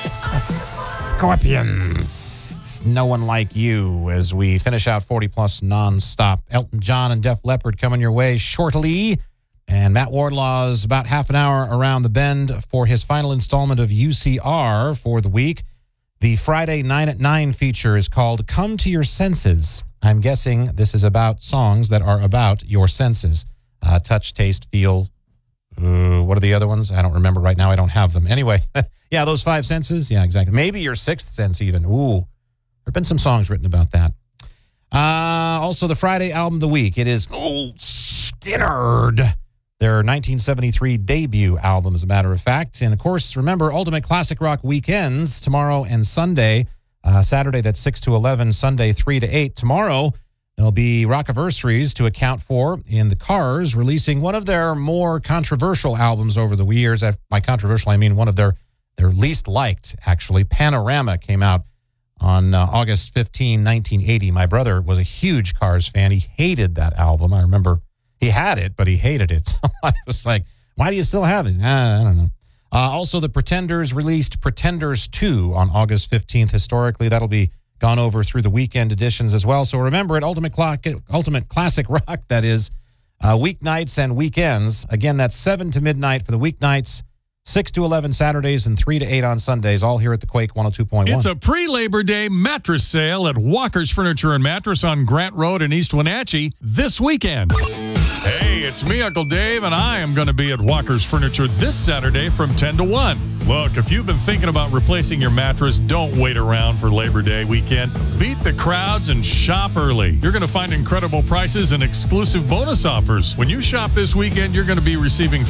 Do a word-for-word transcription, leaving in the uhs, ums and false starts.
It's the Scorpions. It's No One Like You as we finish out forty plus nonstop. Elton John and Def Leppard coming your way shortly. And Matt Wardlaw's about half an hour around the bend for his final installment of U C R for the week. The Friday nine at nine feature is called Come to Your Senses. I'm guessing this is about songs that are about your senses. Uh, touch, taste, feel. Uh, what are the other ones? I don't remember right now. I don't have them. Anyway, yeah, those five senses. Yeah, exactly. Maybe your sixth sense even. Ooh, there have been some songs written about that. Uh, also, the Friday album of the week. It is Old Skynyrd. Their nineteen seventy-three debut album, as a matter of fact. And, of course, remember, Ultimate Classic Rock weekends tomorrow and Sunday. Uh, Saturday, that's six to eleven. Sunday, three to eight. Tomorrow, there'll be Rockiversaries to account for in the Cars, releasing one of their more controversial albums over the years. By controversial, I mean one of their, their least liked, actually. Panorama came out on uh, August fifteenth, nineteen eighty. My brother was a huge Cars fan. He hated that album. I remember he had it, but he hated it. So I was like, why do you still have it? I don't know. Uh, also, the Pretenders released Pretenders two on August fifteenth. Historically, that'll be gone over through the weekend editions as well. So remember, at Ultimate, Clock, Ultimate Classic Rock, that is, uh, weeknights and weekends. Again, that's seven to midnight for the weeknights, six to eleven Saturdays, and three to eight on Sundays, all here at the Quake one oh two point one. It's a pre-Labor Day mattress sale at Walker's Furniture and Mattress on Grant Road in East Wenatchee this weekend. Hey, it's me, Uncle Dave, and I am going to be at Walker's Furniture this Saturday from ten to one. Look, if you've been thinking about replacing your mattress, don't wait around for Labor Day weekend. Beat the crowds and shop early. You're going to find incredible prices and exclusive bonus offers. When you shop this weekend, you're going to be receiving